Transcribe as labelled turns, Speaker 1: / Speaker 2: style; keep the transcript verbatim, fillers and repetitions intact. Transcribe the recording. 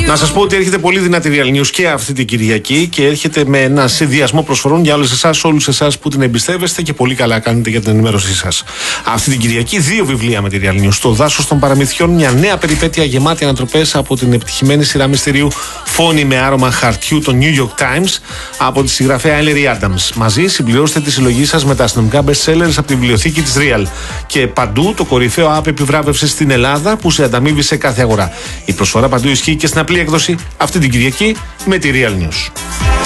Speaker 1: Να σας πω ότι έρχεται πολύ δυνατή Real News και αυτή την Κυριακή και έρχεται με ένα συνδυασμό προσφορών για όλους εσάς, όλους εσάς που την εμπιστεύεστε και πολύ καλά κάνετε για την ενημέρωσή σας. Αυτή την Κυριακή δύο βιβλία με τη Real News. Το δάσος των παραμυθιών, μια νέα περιπέτεια γεμάτη ανατροπές από την επιτυχημένη σειρά μυστηρίου Φόνοι με άρωμα χαρτιού των New York Times από τη συγγραφέα Ellery Adams. Μαζί συμπληρώστε τη συλλογή σας με τα αστυνομικά bestsellers από τη βιβλιοθήκη της Real. Και παντού το κορυφαίο app επιβράβευσης στην Ελλάδα που σε ανταμείβει σε κάθε αγορά. Η προσφορά παντού ισχύει και στην απλή έκδοση αυτή την Κυριακή με τη Real News.